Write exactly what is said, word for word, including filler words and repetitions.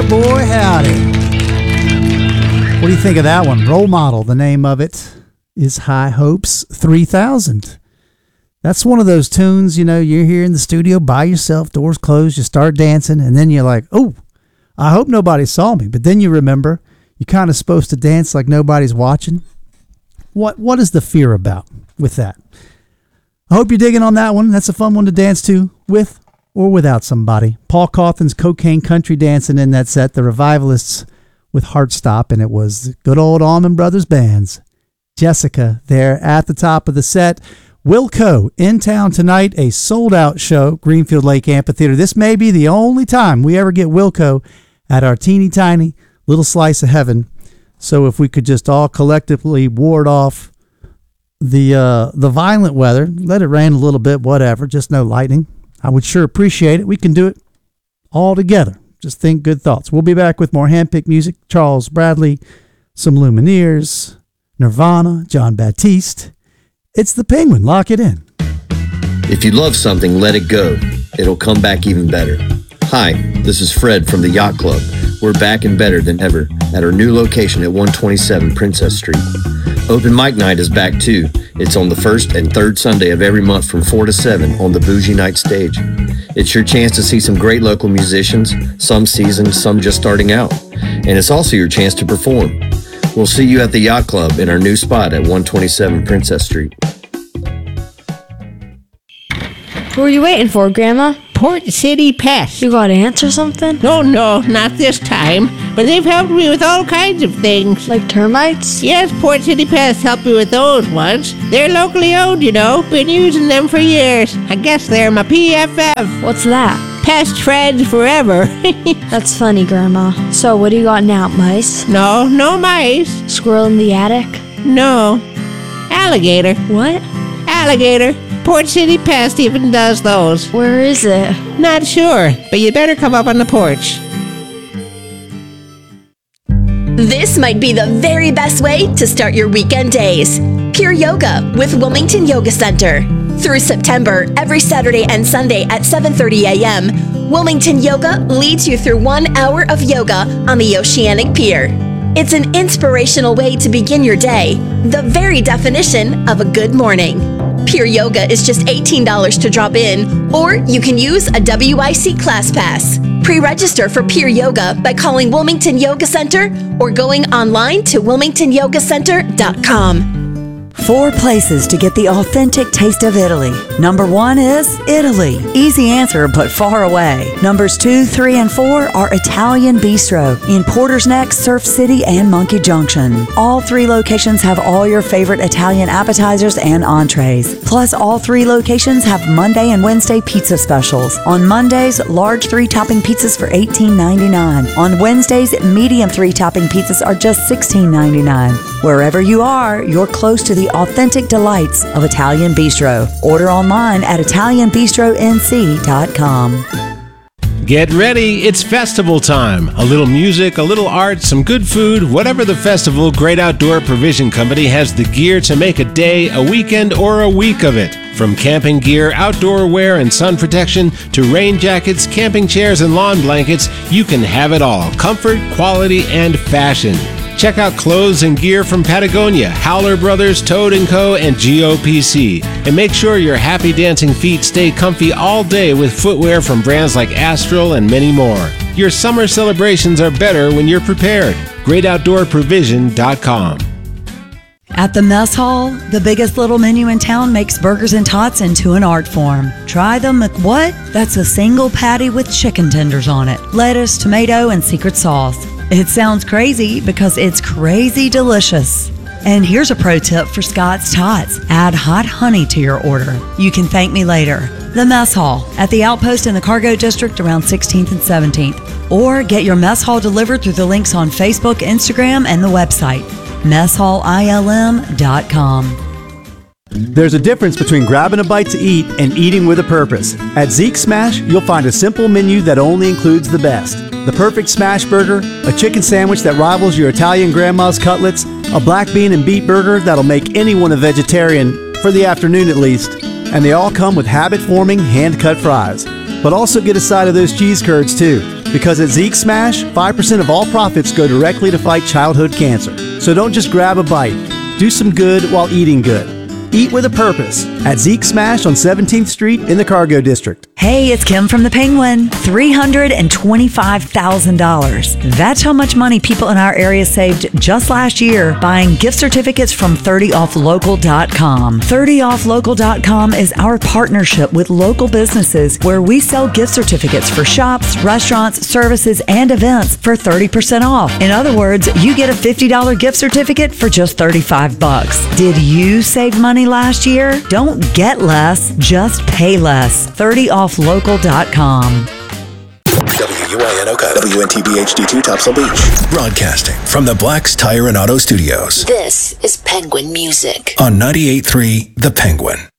boy, howdy. What do you think of that one? Role Model, the name of it is High Hopes three thousand. That's one of those tunes, you know, you're here in the studio by yourself, doors closed, you start dancing, and then you're like, oh, I hope nobody saw me. But then you remember you're kind of supposed to dance like nobody's watching. What What is the fear about with that? I hope you're digging on that one. That's a fun one to dance to with or without somebody. Paul Cawthon's Cocaine Country dancing in that set. The Revivalists with Heartstop, and it was good old Allman Brothers Bands. Jessica there at the top of the set. Wilco in town tonight, a sold-out show, Greenfield Lake Amphitheater. This may be the only time we ever get Wilco at our teeny tiny little slice of heaven. So if we could just all collectively ward off the uh, the violent weather, let it rain a little bit, whatever, just no lightning, I would sure appreciate it. We can do it all together. Just think good thoughts. We'll be back with more handpicked music. Charles Bradley, some Lumineers, Nirvana, John Baptiste. It's the Penguin. Lock it in. If you love something, let it go. It'll come back even better. Hi, this is Fred from the Yacht Club. We're back and better than ever at our new location at one twenty-seven Princess Street. Open Mic Night is back too. It's on the first and third Sunday of every month from four to seven on the Bougie Night stage. It's your chance to see some great local musicians, some seasoned, some just starting out. And it's also your chance to perform. We'll see you at the Yacht Club in our new spot at one twenty-seven Princess Street. Who are you waiting for, Grandma? Port City Pest. You got ants or something? No, no, not this time. But they've helped me with all kinds of things. Like termites? Yes, Port City Pest helped me with those ones. They're locally owned, you know. Been using them for years. I guess they're my P F F. What's that? Pest friends forever. That's funny, Grandma. So, what do you got now, mice? No, no mice. Squirrel in the attic? No. Alligator. What? Alligator. Port City Pest even does those. Where is it? Not sure, but you better come up on the porch. This might be the very best way to start your weekend days. Pure Yoga with Wilmington Yoga Center. Through September, every Saturday and Sunday at seven thirty a.m., Wilmington Yoga leads you through one hour of yoga on the Oceanic Pier. It's an inspirational way to begin your day, the very definition of a good morning. Pure Yoga is just eighteen dollars to drop in, or you can use a W I C Class Pass. Pre-register for Pure Yoga by calling Wilmington Yoga Center or going online to wilmington yoga center dot com. Four places to get the authentic taste of Italy. Number one is Italy. Easy answer, but far away. Numbers two, three, and four are Italian Bistro in Porter's Neck, Surf City, and Monkey Junction. All three locations have all your favorite Italian appetizers and entrees. Plus, all three locations have Monday and Wednesday pizza specials. On Mondays, large three-topping pizzas for eighteen ninety-nine. On Wednesdays, medium three-topping pizzas are just sixteen ninety-nine. Wherever you are, you're close to the authentic delights of Italian Bistro. Order online at italian bistro n c dot com. Get ready, it's festival time. A little music, a little art, some good food, whatever the festival, Great Outdoor Provision Company has the gear to make a day, a weekend, or a week of it. From camping gear, outdoor wear, and sun protection, to rain jackets, camping chairs, and lawn blankets, you can have it all. Comfort, quality, and fashion. Check out clothes and gear from Patagonia, Howler Brothers, Toad and Co., and G O P C. And make sure your happy dancing feet stay comfy all day with footwear from brands like Astral and many more. Your summer celebrations are better when you're prepared. great outdoor provision dot com. At the Mess Hall, the biggest little menu in town makes burgers and tots into an art form. Try the McWhat? That's a single patty with chicken tenders on it, lettuce, tomato, and secret sauce. It sounds crazy because it's crazy delicious. And here's a pro tip for Scott's Tots. Add hot honey to your order. You can thank me later. The Mess Hall at the Outpost in the Cargo District around sixteenth and seventeenth. Or get your Mess Hall delivered through the links on Facebook, Instagram, and the website, mess hall I L M dot com. There's a difference between grabbing a bite to eat and eating with a purpose. At Zeke Smash, you'll find a simple menu that only includes the best. The perfect smash burger, a chicken sandwich that rivals your Italian grandma's cutlets, a black bean and beet burger that'll make anyone a vegetarian, for the afternoon at least, and they all come with habit-forming, hand-cut fries. But also get a side of those cheese curds too, because at Zeke Smash, five percent of all profits go directly to fight childhood cancer. So don't just grab a bite. Do some good while eating good. Eat with a purpose at Zeke Smash on seventeenth Street in the Cargo District. Hey, it's Kim from the Penguin. three hundred twenty-five thousand dollars. That's how much money people in our area saved just last year buying gift certificates from thirty off local dot com. thirty off local dot com is our partnership with local businesses where we sell gift certificates for shops, restaurants, services, and events for thirty percent off. In other words, you get a fifty dollars gift certificate for just thirty-five bucks. Did you save money last year? Don't get less, just pay less. thirty off local dot com. W U I N Oka, W N T B H D two Topsail Beach. Broadcasting from the Black's Tire and Auto Studios. This is Penguin Music On ninety-eight point three The Penguin.